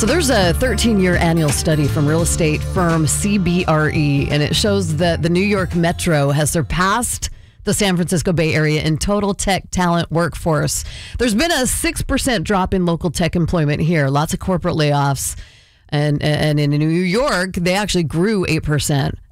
So there's a 13-year annual study from real estate firm CBRE, and it shows that the New York Metro has surpassed the San Francisco Bay Area in total tech talent workforce. There's been a 6% drop in local tech employment here, lots of corporate layoffs. And in New York, they actually grew 8%.